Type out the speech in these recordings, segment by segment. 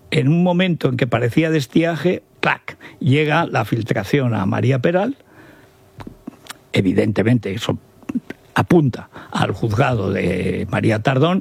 en un momento en que parecía de estiaje, ¡clac!, llega la filtración a María Peral. Evidentemente eso apunta al juzgado de María Tardón,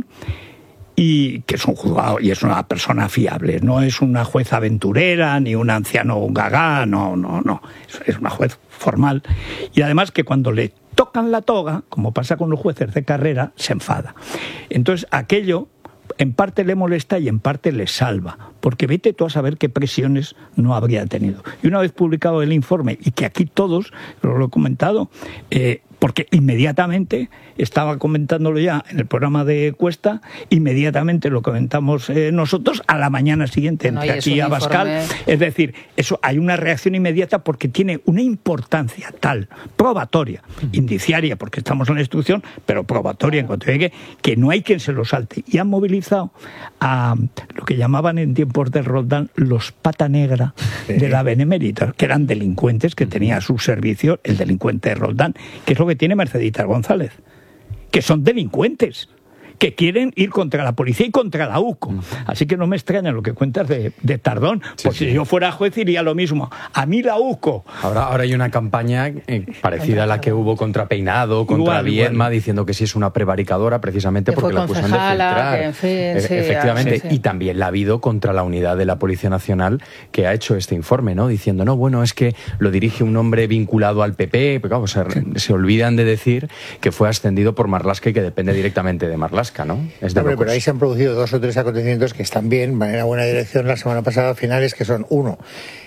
y que es un juzgado y es una persona fiable, no es una juez aventurera ni un anciano gagá, no, es una juez formal, y además que cuando le tocan la toga, como pasa con los jueces de carrera, se enfada. Entonces aquello en parte le molesta y en parte le salva, porque vete tú a saber qué presiones no habría tenido. Y una vez publicado el informe, y que aquí todos, lo he comentado, porque inmediatamente, estaba comentándolo ya en el programa de Cuesta, inmediatamente lo comentamos nosotros a la mañana siguiente, entre aquí y Abascal. Es decir, eso hay una reacción inmediata porque tiene una importancia tal, probatoria, indiciaria, porque estamos en la instrucción, pero probatoria en cuanto llegue, que no hay quien se lo salte. Y han movilizado a lo que llamaban en tiempos de Roldán los pata negra de la Benemérita, que eran delincuentes que tenía a su servicio el delincuente de Roldán, que es lo que tiene Mercedita González, que son delincuentes, que quieren ir contra la policía y contra la UCO. Así que no me extraña lo que cuentas de Tardón, porque si yo fuera juez diría lo mismo. A mí la UCO. Ahora hay una campaña parecida a la que hubo contra Peinado, contra Viedma, diciendo que sí es una prevaricadora, precisamente porque la acusan de filtrar. En fin, efectivamente. Y también la ha habido contra la unidad de la Policía Nacional que ha hecho este informe, ¿no? Diciendo, no, bueno, es que lo dirige un hombre vinculado al PP, pero claro, se olvidan de decir que fue ascendido por Marlaska y que depende directamente de Marlaska, ¿no? Pero ahí se han producido 2 o 3 acontecimientos que están bien, van en la buena dirección la semana pasada, finales, que son: uno,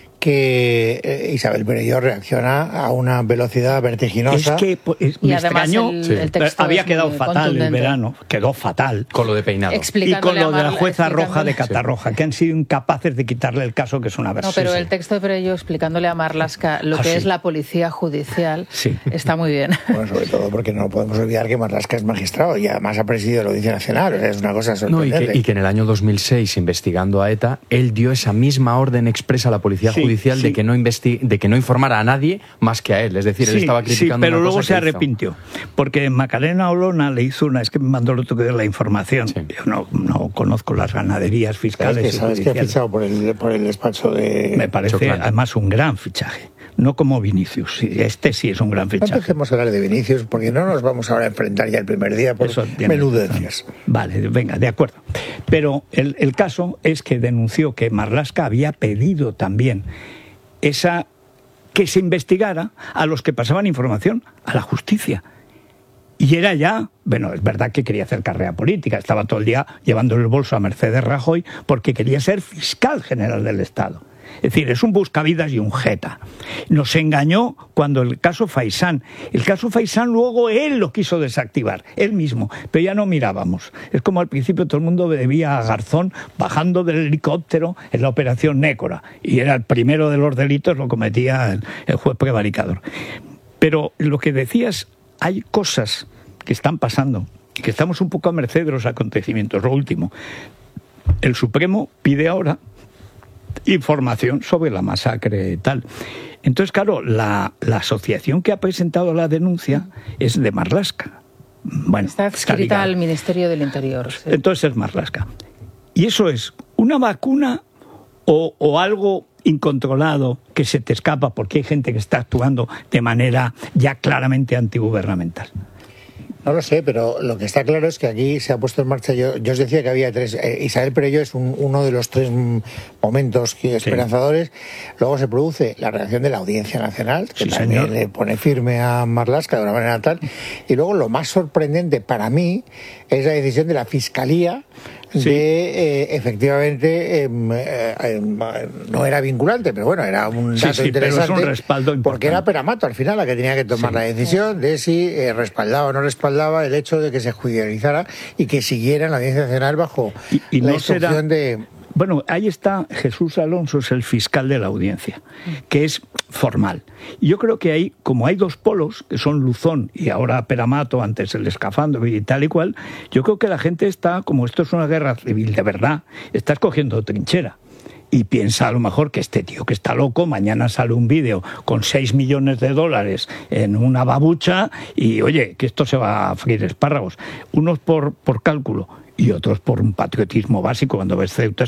que Isabel Perelló reacciona a una velocidad vertiginosa. Es que me extrañó. El texto había quedado fatal el verano, quedó fatal. Con lo de Peinado. Y con lo de la jueza Roja de Catarroja, que han sido incapaces de quitarle el caso, que es una versión. No, pero el texto de Perelló explicándole a Marlaska lo que es la policía judicial está muy bien. Bueno, sobre todo porque no podemos olvidar que Marlaska es magistrado y además ha presidido la Audiencia Nacional. O sea, es una cosa sorprendente. Y que en el año 2006, investigando a ETA, él dio esa misma orden expresa a la policía judicial de que no informara a nadie más que a él. Es decir, él estaba criticando pero una luego cosa se que arrepintió. Porque Macarena Olona le hizo es que me mandó el otro que dio la información. Yo no conozco las ganaderías fiscales. ¿Sabes que ha fichado por el despacho de... Me parece Choclán. Además un gran fichaje. No como Vinicius. Este sí es un gran fichaje. No empecemos a hablar de Vinicius porque no nos vamos ahora a enfrentar ya el primer día por menudencias. Vale, venga, de acuerdo. Pero el caso es que denunció que Marlaska había pedido también que se investigara a los que pasaban información a la justicia. Y era ya, bueno, es verdad que quería hacer carrera política, estaba todo el día llevando el bolso a Mercedes Rajoy porque quería ser fiscal general del Estado. Es decir, es un buscavidas y un jeta. Nos engañó cuando el caso Faisán. El caso Faisán luego él lo quiso desactivar, él mismo, pero ya no mirábamos. Es como al principio todo el mundo debía a Garzón bajando del helicóptero en la operación Nécora. Y era el primero de los delitos, lo cometía el juez prevaricador. Pero lo que decías, hay cosas que están pasando, que estamos un poco a merced de los acontecimientos. Lo último, el Supremo pide ahora información sobre la masacre y tal. Entonces, claro, la asociación que ha presentado la denuncia es de Marlaska. Bueno, está adscrita al Ministerio del Interior. Sí. Entonces es Marlaska. Y eso es una vacuna o algo incontrolado que se te escapa porque hay gente que está actuando de manera ya claramente antigubernamental. No lo sé, pero lo que está claro es que aquí se ha puesto en marcha, yo os decía que había 3, Isabel Perelló es uno de los 3 momentos esperanzadores. Luego se produce la reacción de la Audiencia Nacional, que también le pone firme a Marlaska de una manera tal, y luego lo más sorprendente para mí es la decisión de la Fiscalía de efectivamente no era vinculante, pero bueno, era un dato interesante, pero es un respaldo importante. Porque era Peramato al final la que tenía que tomar la decisión de si respaldaba o no respaldaba el hecho de que se judicializara y que siguiera en la Audiencia Nacional bajo la instrucción de... Bueno, ahí está Jesús Alonso, es el fiscal de la audiencia, que es formal. Y yo creo que ahí, como hay 2 polos, que son Luzón y ahora Peramato, antes el Escafandro y tal y cual, yo creo que la gente está, como esto es una guerra civil de verdad, está escogiendo trinchera. Y piensa a lo mejor que este tío que está loco, mañana sale un vídeo con $6 millones en una babucha y oye, que esto se va a freír espárragos. Unos por cálculo y otros por un patriotismo básico. Cuando ves Ceuta